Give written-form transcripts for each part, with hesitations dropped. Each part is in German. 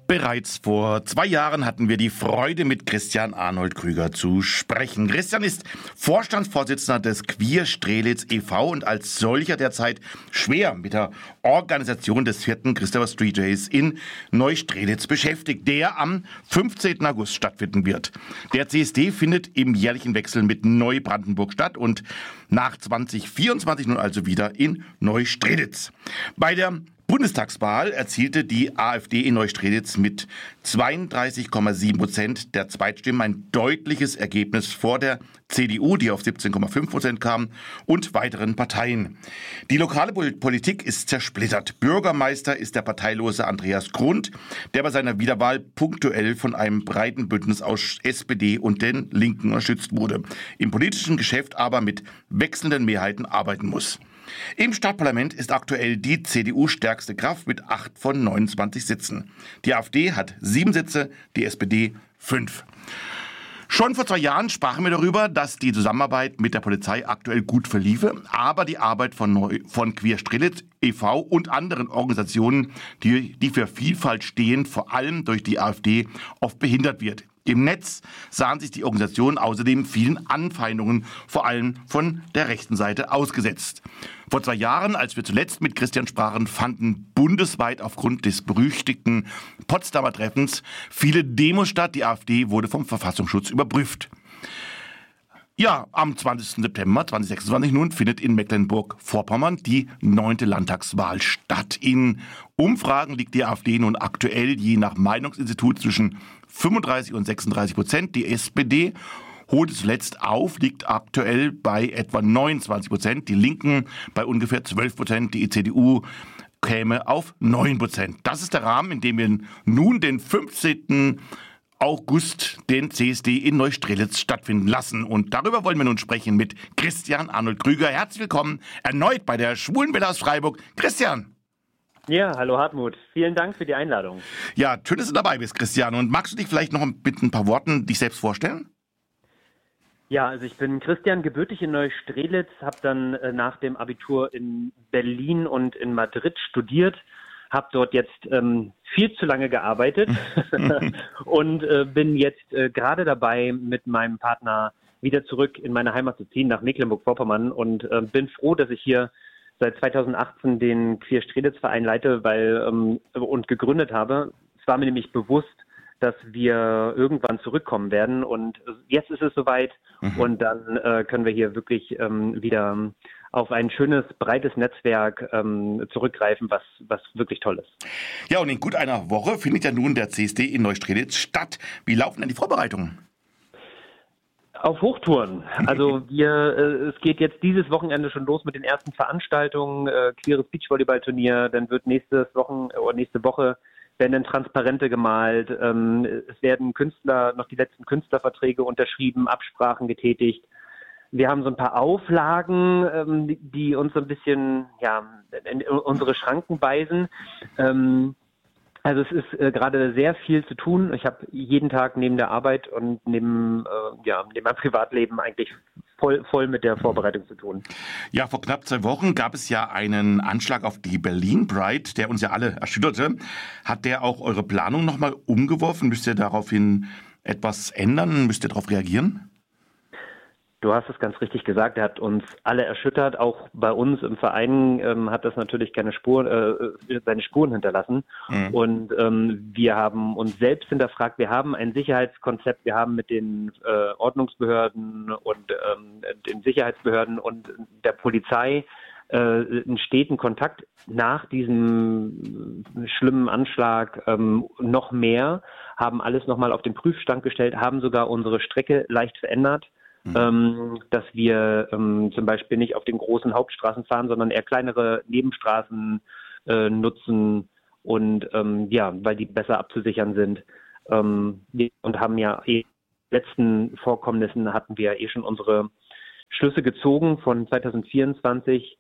Bereits vor 2 Jahren hatten wir die Freude, mit Christian Arnold Krüger zu sprechen. Christian ist Vorstandsvorsitzender des Queer Strelitz e.V. und als solcher derzeit schwer mit der Organisation des 4. Christopher Street Days in Neustrelitz beschäftigt, der am 15. August stattfinden wird. Der CSD findet im jährlichen Wechsel mit Neubrandenburg statt und nach 2024 nun also wieder in Neustrelitz. Bei der Bundestagswahl erzielte die AfD in Neustrelitz mit 32,7% der Zweitstimmen ein deutliches Ergebnis vor der CDU, die auf 17,5% kam, und weiteren Parteien. Die lokale Politik ist zersplittert. Bürgermeister ist der parteilose Andreas Grund, der bei seiner Wiederwahl punktuell von einem breiten Bündnis aus SPD und den Linken unterstützt wurde, im politischen Geschäft aber mit wechselnden Mehrheiten arbeiten muss. Im Stadtparlament ist aktuell die CDU stärkste Kraft mit 8 von 29 Sitzen. Die AfD hat 7 Sitze, die SPD 5. Schon vor 2 Jahren sprachen wir darüber, dass die Zusammenarbeit mit der Polizei aktuell gut verliefe, aber die Arbeit von Queer Strelitz e.V. und anderen Organisationen, die für Vielfalt stehen, vor allem durch die AfD, oft behindert wird. Im Netz sahen sich die Organisationen außerdem vielen Anfeindungen, vor allem von der rechten Seite, ausgesetzt. Vor 2 Jahren, als wir zuletzt mit Christian sprachen, fanden bundesweit aufgrund des berüchtigten Potsdamer Treffens viele Demos statt. Die AfD wurde vom Verfassungsschutz überprüft. Ja, am 20. September 2026 nun findet in Mecklenburg-Vorpommern die 9. Landtagswahl statt. In Umfragen liegt die AfD nun aktuell je nach Meinungsinstitut zwischen 35% und 36%. Die SPD holte zuletzt auf, liegt aktuell bei etwa 29%. Die Linken bei ungefähr 12%. Die CDU käme auf 9%. Das ist der Rahmen, in dem wir nun den 15. August den CSD in Neustrelitz stattfinden lassen. Und darüber wollen wir nun sprechen mit Christian Arnold Krüger. Herzlich willkommen erneut bei der Schwulenwelle aus Freiburg. Christian! Ja, hallo Hartmut. Vielen Dank für die Einladung. Ja, schön, dass du dabei bist, Christian. Und magst du dich vielleicht noch mit ein paar Worten dich selbst vorstellen? Ja, also ich bin Christian, gebürtig in Neustrelitz, habe dann nach dem Abitur in Berlin und in Madrid studiert, habe dort jetzt viel zu lange gearbeitet und bin jetzt gerade dabei, mit meinem Partner wieder zurück in meine Heimat zu ziehen, nach Mecklenburg-Vorpommern, und bin froh, dass ich hier seit 2018 den Queer Strelitz Verein leite und gegründet habe. Es war mir nämlich bewusst, dass wir irgendwann zurückkommen werden, und jetzt ist es soweit, und dann können wir hier wirklich wieder auf ein schönes, breites Netzwerk zurückgreifen, was wirklich toll ist. Ja, und in gut einer Woche findet ja nun der CSD in Neustrelitz statt. Wie laufen denn die Vorbereitungen? Auf Hochtouren. Also es geht jetzt dieses Wochenende schon los mit den ersten Veranstaltungen, queeres Beachvolleyballturnier, dann wird nächste Woche werden dann Transparente gemalt, es werden noch die letzten Künstlerverträge unterschrieben, Absprachen getätigt. Wir haben so ein paar Auflagen, die uns so ein bisschen in unsere Schranken weisen. Also es ist gerade sehr viel zu tun. Ich habe jeden Tag neben der Arbeit und neben meinem Privatleben eigentlich voll mit der Vorbereitung zu tun. Ja, vor knapp 2 Wochen gab es ja einen Anschlag auf die Berlin Pride, der uns ja alle erschütterte. Hat der auch eure Planung nochmal umgeworfen? Müsst ihr daraufhin etwas ändern? Müsst ihr darauf reagieren? Du hast es ganz richtig gesagt, er hat uns alle erschüttert. Auch bei uns im Verein hat das natürlich seine Spuren hinterlassen. Und wir haben uns selbst hinterfragt. Wir haben ein Sicherheitskonzept. Wir haben mit den Ordnungsbehörden und den Sicherheitsbehörden und der Polizei einen steten Kontakt nach diesem schlimmen Anschlag noch mehr, haben alles nochmal auf den Prüfstand gestellt, haben sogar unsere Strecke leicht verändert. Dass wir zum Beispiel nicht auf den großen Hauptstraßen fahren, sondern eher kleinere Nebenstraßen nutzen und weil die besser abzusichern sind. Und haben ja letzten Vorkommnissen hatten wir schon unsere Schlüsse gezogen von 2024.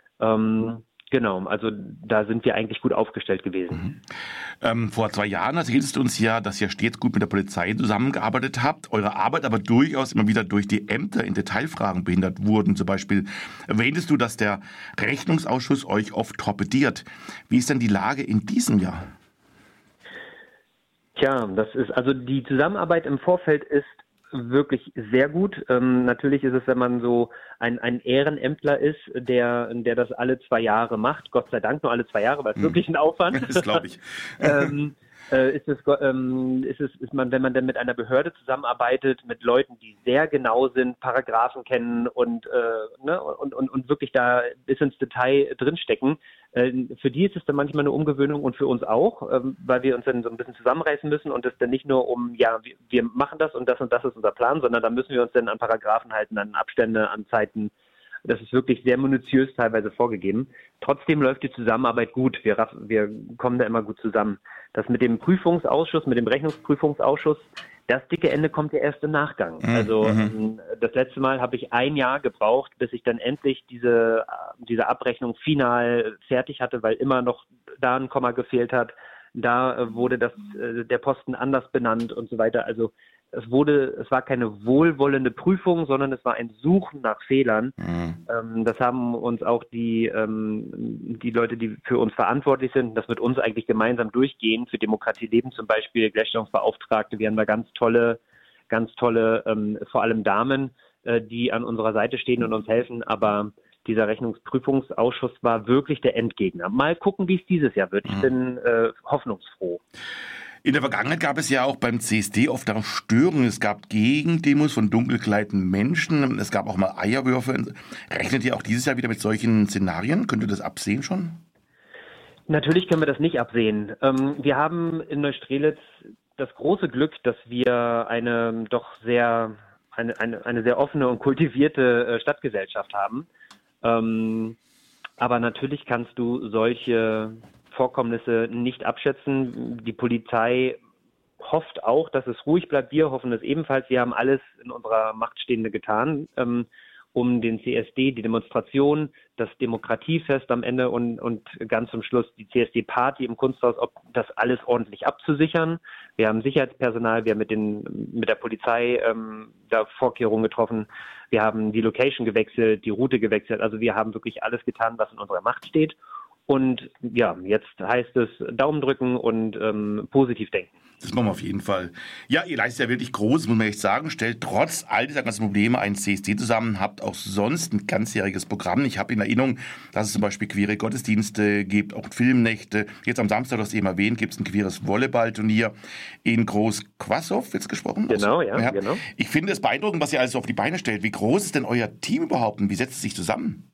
Genau, also da sind wir eigentlich gut aufgestellt gewesen. Vor 2 Jahren erzähltest du uns ja, dass ihr stets gut mit der Polizei zusammengearbeitet habt, eure Arbeit aber durchaus immer wieder durch die Ämter in Detailfragen behindert wurden. Zum Beispiel erwähntest du, dass der Rechnungsausschuss euch oft torpediert. Wie ist denn die Lage in diesem Jahr? Tja, also die Zusammenarbeit im Vorfeld ist wirklich sehr gut. Natürlich ist es, wenn man so ein Ehrenämtler ist, der das alle 2 Jahre macht, Gott sei Dank nur alle 2 Jahre, weil es wirklich ein Aufwand Das glaube ich. ist man, wenn man dann mit einer Behörde zusammenarbeitet, mit Leuten, die sehr genau sind, Paragraphen kennen und wirklich da bis ins Detail drinstecken, für die ist es dann manchmal eine Umgewöhnung und für uns auch, weil wir uns dann so ein bisschen zusammenreißen müssen und es dann nicht nur wir machen das und das ist unser Plan, sondern da müssen wir uns dann an Paragraphen halten, an Abstände, an Zeiten. Das ist wirklich sehr minutiös teilweise vorgegeben. Trotzdem läuft die Zusammenarbeit gut. Wir kommen da immer gut zusammen. Das mit dem Prüfungsausschuss, mit dem Rechnungsprüfungsausschuss, das dicke Ende kommt ja erst im Nachgang. Also das letzte Mal habe ich 1 Jahr gebraucht, bis ich dann endlich diese Abrechnung final fertig hatte, weil immer noch da ein Komma gefehlt hat. Da wurde der Posten anders benannt und so weiter. Also es war keine wohlwollende Prüfung, sondern es war ein Suchen nach Fehlern. Das haben uns auch die Leute, die für uns verantwortlich sind, das mit uns eigentlich gemeinsam durchgehen, für Demokratie leben zum Beispiel, Gleichstellungsbeauftragte, wir haben da ganz tolle, vor allem Damen, die an unserer Seite stehen und uns helfen, aber dieser Rechnungsprüfungsausschuss war wirklich der Endgegner. Mal gucken, wie es dieses Jahr wird. Ich bin hoffnungsfroh. In der Vergangenheit gab es ja auch beim CSD oft auch Störungen. Es gab Gegendemos von dunkelgekleideten Menschen. Es gab auch mal Eierwürfe. Rechnet ihr auch dieses Jahr wieder mit solchen Szenarien? Könnt ihr das absehen schon? Natürlich können wir das nicht absehen. Wir haben in Neustrelitz das große Glück, dass wir eine sehr offene und kultivierte Stadtgesellschaft haben. Aber natürlich kannst du solche Vorkommnisse nicht abschätzen. Die Polizei hofft auch, dass es ruhig bleibt. Wir hoffen es ebenfalls. Wir haben alles in unserer Macht Stehende getan, um den CSD, die Demonstration, das Demokratiefest am Ende und ganz zum Schluss die CSD-Party im Kunsthaus, das alles ordentlich abzusichern. Wir haben Sicherheitspersonal, wir haben mit der Polizei da Vorkehrungen getroffen. Wir haben die Location gewechselt, die Route gewechselt. Also wir haben wirklich alles getan, was in unserer Macht steht. Und ja, jetzt heißt es Daumen drücken und positiv denken. Das machen wir auf jeden Fall. Ja, ihr leistet ja wirklich Großes, muss man echt sagen. Stellt trotz all dieser ganzen Probleme einen CSD zusammen, habt auch sonst ein ganzjähriges Programm. Ich habe in Erinnerung, dass es zum Beispiel queere Gottesdienste gibt, auch Filmnächte. Jetzt am Samstag, du hast eben erwähnt, gibt es ein queeres Volleyballturnier in Groß-Quassow, wird's gesprochen? Genau, ja, genau. Ich finde es beeindruckend, was ihr alles auf die Beine stellt. Wie groß ist denn euer Team überhaupt und wie setzt es sich zusammen?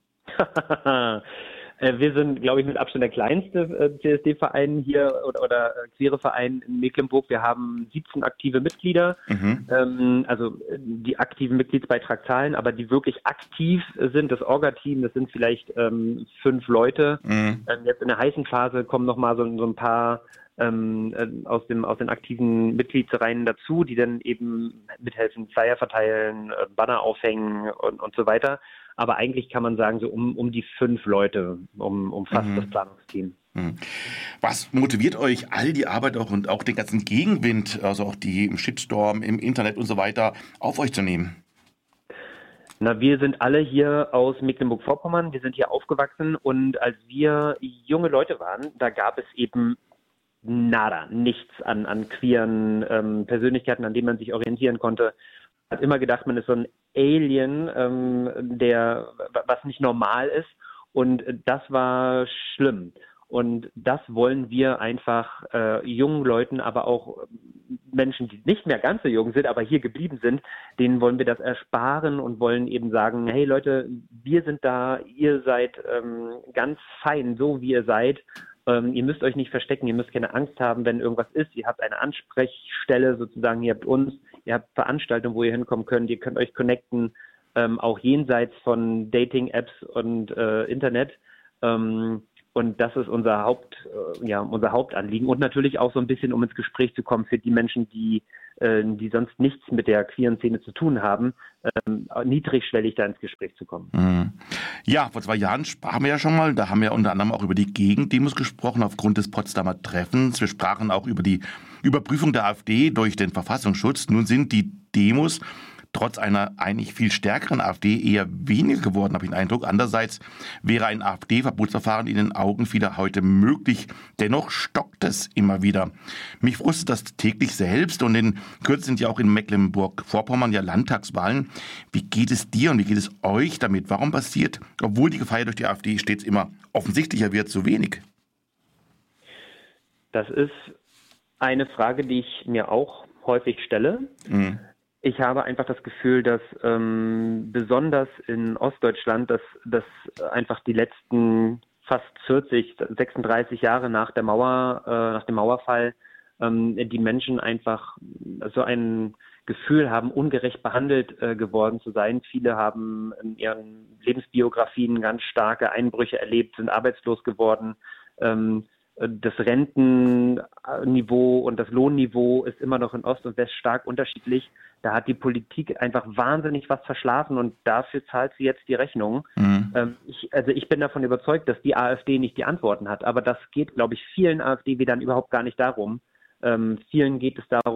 Wir sind, glaube ich, mit Abstand der kleinste CSD-Verein hier oder queere Verein in Mecklenburg. Wir haben 17 aktive Mitglieder, also die aktiven Mitgliedsbeitragszahlen, aber die wirklich aktiv sind, das Orga-Team, das sind vielleicht 5 Leute. Jetzt in der heißen Phase kommen nochmal so ein paar aus den aktiven Mitgliedsreihen dazu, die dann eben mithelfen, Flyer verteilen, Banner aufhängen und so weiter. Aber eigentlich kann man sagen, so um die 5 Leute umfasst das Planungsteam. Was motiviert euch, all die Arbeit auch und auch den ganzen Gegenwind, also auch die im Shitstorm, im Internet und so weiter, auf euch zu nehmen? Na, wir sind alle hier aus Mecklenburg-Vorpommern. Wir sind hier aufgewachsen und als wir junge Leute waren, da gab es eben nichts an queeren Persönlichkeiten, an denen man sich orientieren konnte. Man hat immer gedacht, man ist so ein Alien, was nicht normal ist. Und das war schlimm. Und das wollen wir einfach jungen Leuten, aber auch Menschen, die nicht mehr ganz so jung sind, aber hier geblieben sind, denen wollen wir das ersparen und wollen eben sagen, hey Leute, wir sind da, ihr seid ganz fein, so wie ihr seid. Ihr müsst euch nicht verstecken, ihr müsst keine Angst haben, wenn irgendwas ist. Ihr habt eine Ansprechstelle sozusagen, ihr habt uns, ihr habt Veranstaltungen, wo ihr hinkommen könnt, ihr könnt euch connecten, auch jenseits von Dating-Apps und Internet. Und das ist unser Hauptanliegen und natürlich auch so ein bisschen, um ins Gespräch zu kommen für die Menschen, die sonst nichts mit der queeren Szene zu tun haben, niedrigschwellig da ins Gespräch zu kommen. Ja, vor 2 Jahren sprachen wir ja schon mal, da haben wir unter anderem auch über die Gegendemos gesprochen aufgrund des Potsdamer Treffens. Wir sprachen auch über die Überprüfung der AfD durch den Verfassungsschutz. Nun sind die Demos trotz einer eigentlich viel stärkeren AfD eher weniger geworden, habe ich den Eindruck. Andererseits wäre ein AfD-Verbotsverfahren in den Augen vieler heute möglich. Dennoch stockt es immer wieder. Mich frustet das täglich selbst und in Kürze sind ja auch in Mecklenburg-Vorpommern ja Landtagswahlen. Wie geht es dir und wie geht es euch damit? Warum passiert, obwohl die Gefahr durch die AfD stets immer offensichtlicher wird, so wenig? Das ist eine Frage, die ich mir auch häufig stelle. Mhm. Ich habe einfach das Gefühl, dass besonders in Ostdeutschland, dass einfach die letzten fast 36 Jahre nach der Mauer, nach dem Mauerfall, die Menschen einfach so ein Gefühl haben, ungerecht behandelt geworden zu sein. Viele haben in ihren Lebensbiografien ganz starke Einbrüche erlebt, sind arbeitslos geworden. Das Rentenniveau und das Lohnniveau ist immer noch in Ost und West stark unterschiedlich. Da hat die Politik einfach wahnsinnig was verschlafen und dafür zahlt sie jetzt die Rechnung. Mhm. Ich bin davon überzeugt, dass die AfD nicht die Antworten hat, aber das geht, glaube ich, vielen AfD-Wählern überhaupt gar nicht darum. Vielen geht es darum,